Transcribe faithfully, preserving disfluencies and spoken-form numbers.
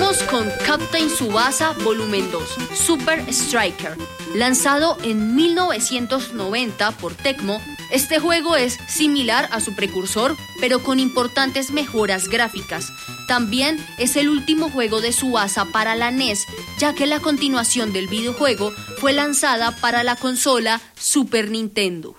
Vamos con Captain Tsubasa Volumen dos, Super Striker. Lanzado en mil novecientos noventa por Tecmo, este juego es similar a su precursor, pero con importantes mejoras gráficas. También es el último juego de Tsubasa para la N E S, ya que la continuación del videojuego fue lanzada para la consola Super Nintendo.